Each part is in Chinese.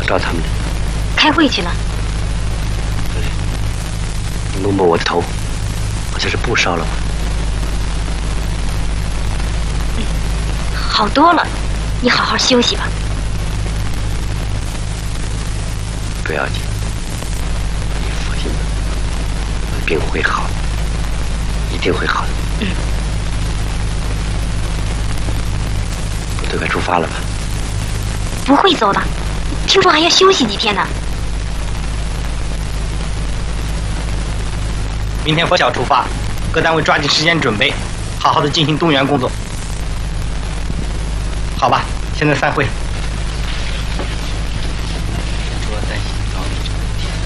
找他们的。 开会去了。 你摸摸我的头，好像是布烧了吧？ 好多了，你好好休息吧。 不要紧，你放心吧，我的病会好，一定会好的。部队该出发了吧？ 不会走的，听说还要休息几天呢。 明天拂晓出发，各单位抓紧时间准备，好好的进行动员工作。好吧，现在散会。主要担心老李这个问题。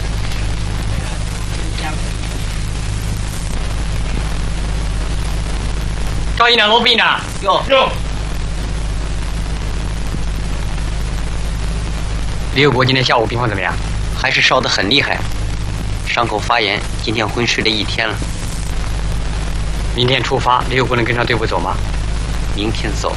赵营长、罗副营长， 哟， 李有国今天下午病况怎么样？ 还是烧得很厉害，伤口发炎，今天昏睡了1天了。 明天出发，李有国能跟上队伍走吗？ 明天走。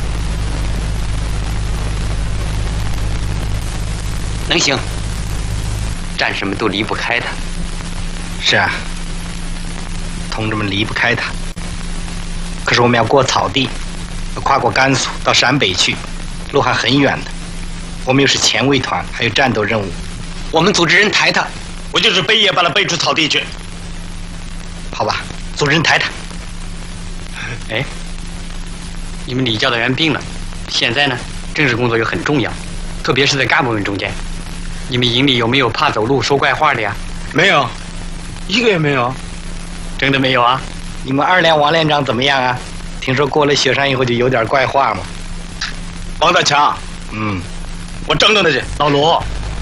能行，战士们都离不开他。 是啊，同志们离不开他。可是我们要过草地，要跨过甘肃到陕北去，路还很远的。我们又是前卫团，还有战斗任务。 我们组织人抬他， 我就是背也把他背出草地去。 好吧，组织人抬他。 哎，你们李教导员病了，现在呢，政治工作又很重要，特别是在干部们中间。你们营里有没有怕走路说怪话的呀？ 没有，一个也没有。 真的没有啊？ 你们2连王连长怎么样啊？听说过了雪山以后就有点怪话嘛。 王大强，我整整他去。 老罗，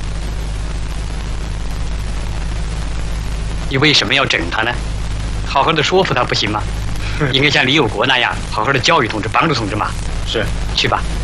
你为什么要整他呢？好好的说服他不行吗？应该像李有国那样，好好的教育同志，帮助同志嘛。 是， 去吧。